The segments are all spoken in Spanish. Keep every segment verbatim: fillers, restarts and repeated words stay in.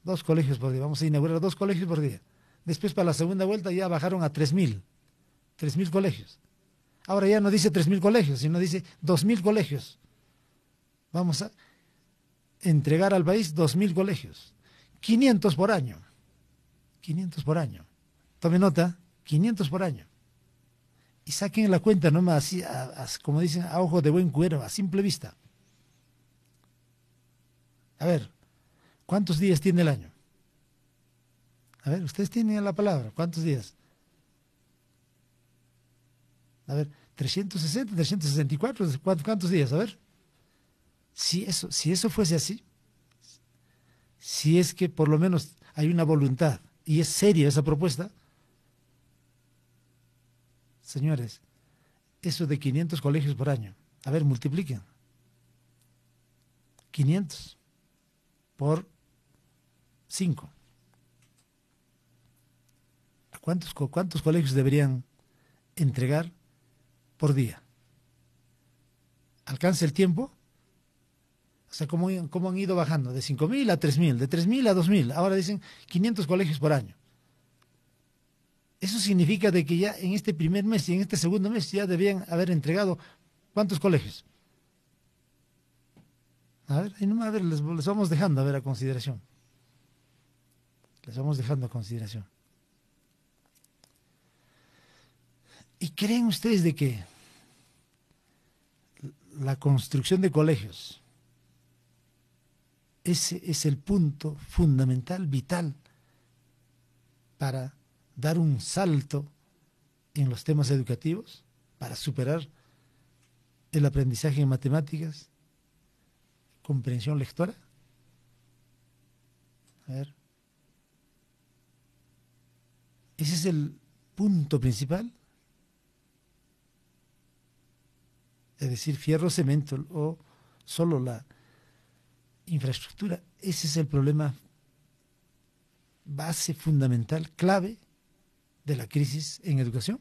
dos colegios por día, vamos a inaugurar dos colegios por día. Después para la segunda vuelta ya bajaron a tres mil, tres mil colegios. Ahora ya no dice tres mil colegios, sino dice dos mil colegios. Vamos a entregar al país dos mil colegios, quinientos por año, quinientos por año. Tome nota, quinientos por año. Y saquen la cuenta nomás así, a, a, como dicen, a ojo de buen cuero, a simple vista. A ver, ¿cuántos días tiene el año? A ver, ustedes tienen la palabra, ¿cuántos días? A ver, trescientos sesenta, trescientos sesenta y cuatro, ¿cuántos días? A ver. Si eso, si eso fuese así, si es que por lo menos hay una voluntad y es seria esa propuesta, señores, eso de quinientos colegios por año, a ver, multipliquen. quinientos por cinco. ¿Cuántos, cuántos colegios deberían entregar por día? ¿Alcanza el tiempo? O sea, ¿cómo, cómo han ido bajando? De cinco mil a tres mil, de tres mil a dos mil. Ahora dicen quinientos colegios por año. Eso significa de que ya en este primer mes y en este segundo mes ya debían haber entregado ¿cuántos colegios? A ver, ahí nomás, a ver, les, les vamos dejando a ver a consideración. Les vamos dejando a consideración. ¿Y creen ustedes de que la construcción de colegios, ese es el punto fundamental, vital, para dar un salto en los temas educativos, para superar el aprendizaje en matemáticas, comprensión lectora? A ver. Ese es el punto principal. Es decir, fierro, cemento o solo la infraestructura. Ese es el problema base, fundamental, clave de la crisis en educación.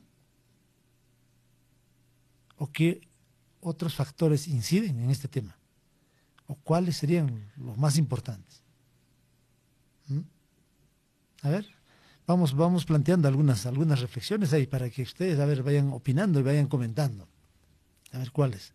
¿O qué otros factores inciden en este tema? ¿O cuáles serían los más importantes? ¿Mm? A ver, vamos, vamos planteando algunas, algunas reflexiones ahí para que ustedes, a ver, vayan opinando y vayan comentando. A ver cuáles.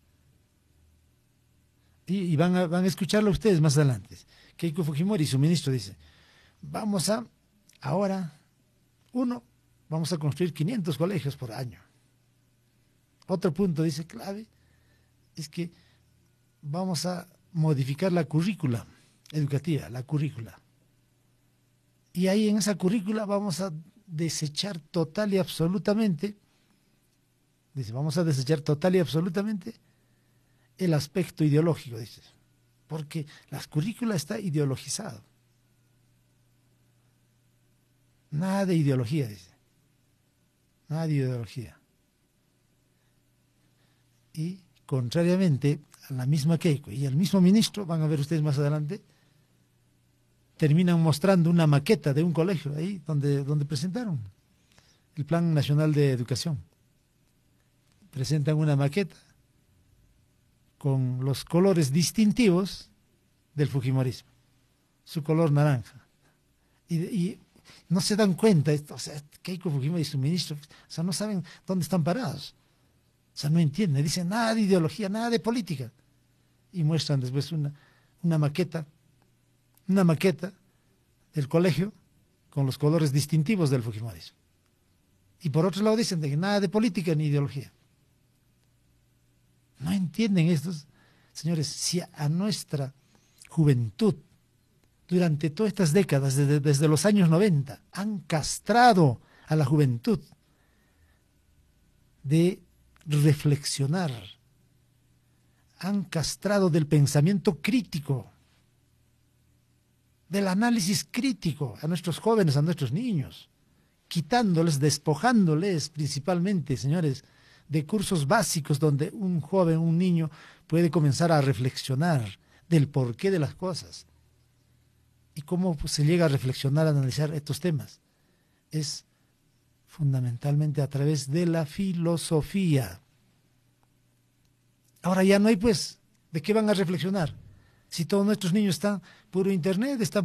Y, y van, a, van a escucharlo ustedes más adelante. Keiko Fujimori, su ministro, dice, vamos a, ahora, uno, vamos a construir quinientos colegios por año. Otro punto, dice, clave, es que vamos a modificar la currícula educativa, la currícula. Y ahí en esa currícula vamos a desechar total y absolutamente, dice, vamos a desechar total y absolutamente el aspecto ideológico, dice, porque la currícula está ideologizado. Nada de ideología, dice. Nada de ideología. Y contrariamente a la misma Keiko y al mismo ministro, van a ver ustedes más adelante, terminan mostrando una maqueta de un colegio ahí donde, donde presentaron el Plan Nacional de Educación. Presentan una maqueta con los colores distintivos del fujimorismo, su color naranja. Y, y no se dan cuenta, o sea, Keiko Fujimori y su ministro, o sea, no saben dónde están parados. O sea, no entienden, dicen nada de ideología, nada de política. Y muestran después una, una maqueta, una maqueta del colegio con los colores distintivos del fujimorismo. Y por otro lado dicen de que nada de política ni ideología. No entienden estos, señores, si a nuestra juventud, durante todas estas décadas, desde, desde los años noventa, han castrado a la juventud de reflexionar, han castrado del pensamiento crítico, del análisis crítico a nuestros jóvenes, a nuestros niños, quitándoles, despojándoles principalmente, señores, de cursos básicos donde un joven, un niño puede comenzar a reflexionar del porqué de las cosas. ¿Y cómo se llega a reflexionar, a analizar estos temas? Es fundamentalmente a través de la filosofía. Ahora ya no hay, pues, ¿de qué van a reflexionar? Si todos nuestros niños están puro internet, están